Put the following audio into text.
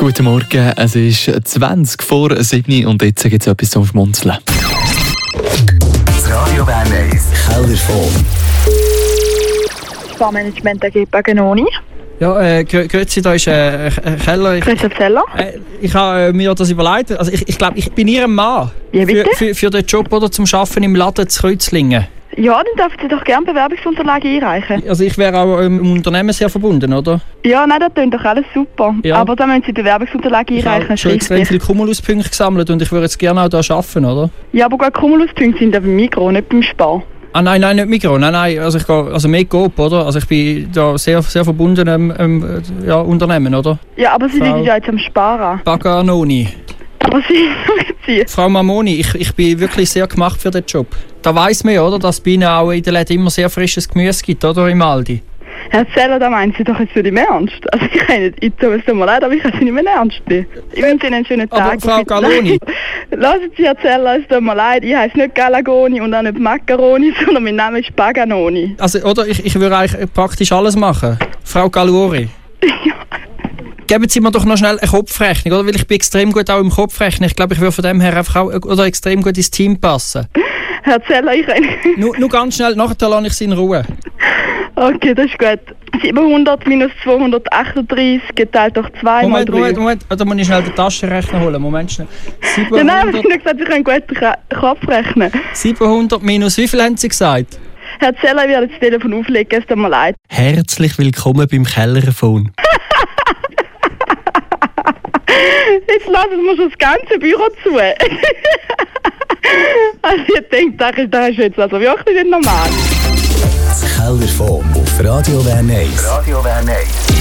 Guten Morgen, es ist 20 vor 7 und jetzt gibt es etwas zum Schmunzeln. Das Radio Bern 1 Kellerfon. Sparmanagement AG Paganoni. Ja, grüezi, da ist Keller. Christoph Zeller. Ich habe mir das überlegt. Also ich glaube, ich bin Ihrem Mann. Ja, bitte? Für den Job oder zum Arbeiten im Laden zu Kreuzlingen. Ja, dann dürfen Sie doch gerne Bewerbungsunterlagen einreichen. Also ich wäre auch im Unternehmen sehr verbunden, oder? Ja, nein, das klingt doch alles super. Ja. Aber dann müssen Sie Bewerbungsunterlagen Ich habe einreichen. schon extrem schriftlich. viele Cumulus-Punkte gesammelt und ich würde jetzt gerne auch da arbeiten, oder? Ja, aber gerade Cumulus-Punkte sind ja beim Migros, nicht beim Spar. Ah nein, nicht Migros, nein, also ich gehe, also mehr Coop, oder? Also ich bin da sehr, sehr verbunden Unternehmen, oder? Ja, aber Sie Frau- liegen ja jetzt am Sparen. Paganoni. Aber Sie... Frau Mamoni, ich bin wirklich sehr gemacht für den Job. Da weiss man ja, oder, dass es bei Ihnen auch in der Läden immer sehr frisches Gemüse gibt, oder, im Aldi? Herr Zeller, da meinen Sie doch jetzt nicht im Ernst. Also ich kann nicht, es tut mir leid, aber ich kann Sie nicht mehr ernst nehmen. Ich wünsche Ihnen einen schönen Tag. Aber Frau Galoni. Lassen Sie, Herr Zeller, es tut mir leid, ich heiße nicht Galagoni und auch nicht Macaroni, sondern mein Name ist Paganoni. Also, oder, ich würde eigentlich praktisch alles machen. Frau Galori. Geben Sie mir doch noch schnell eine Kopfrechnung, oder? Weil ich bin extrem gut auch im Kopfrechnen. Ich glaube, ich würde von dem her einfach auch extrem gut ins Team passen. Herr Zeller, ich kann... Nur ganz schnell, nachher lasse ich Sie in Ruhe. Okay, das ist gut. 700 minus 238 geteilt durch 2 mal 3. Moment. Da muss ich schnell den Taschenrechner holen. Moment schnell. Ja, nein, aber ich habe gesagt, ich kann gut Kopf rechnen. 700 minus, wie viel haben Sie gesagt? Herr Zeller, ich werde das Telefon auflegen, es tut mir leid. Herzlich willkommen beim Kellerfon. Jetzt lassen wir schon das ganze Büro zu. Also ich denke, das ist jetzt also wirklich nicht normal. Das Kellerfon auf Radio Bern 1. Radio Bern 1.